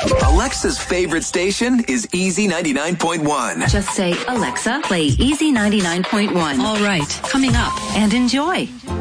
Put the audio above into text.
Alexa's favorite station is Easy 99.1. Just say, Alexa, play Easy 99.1. All right, coming up, and enjoy.